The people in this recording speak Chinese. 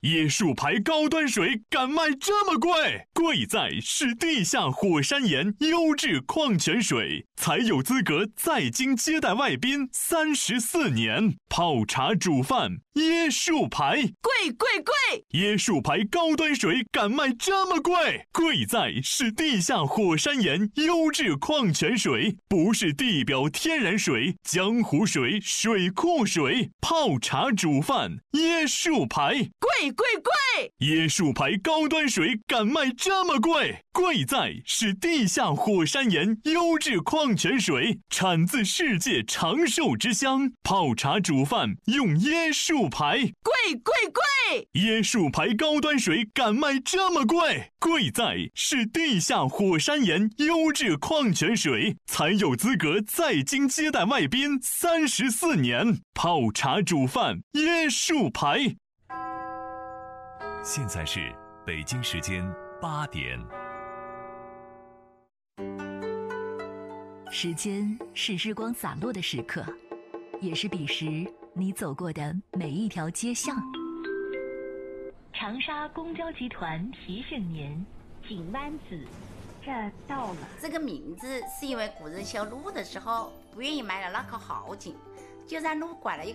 椰树牌高端水敢卖这么贵？贵在是地下火山岩优质矿泉水，才有资格在京接待外宾34年。泡茶煮饭，椰树牌， 贵贵贵！ 椰树牌高端水敢卖这么贵？贵在是地下火山岩优质矿泉水，不是地表天然水、江湖水、水库水。泡茶煮饭，椰树牌， 贵贵贵！ 椰树牌高端水敢卖这么贵？贵在是地下火山岩优质矿泉水，产自世界长寿之乡。泡茶煮饭用椰树牌， 贵贵贵！ 椰树牌高端水敢卖这么贵？贵在是地下火山岩优质矿泉水，才有资格在京接待外宾34年。泡茶煮饭，椰树牌。 现在是北京时间8点。 时间是日光洒落的时刻，也是彼时你走过的每一条街巷。 长沙公交集团提醒您，井湾子这到了。 这个名字是因为古人修路的时候不愿意埋了那棵好井，就在路拐了一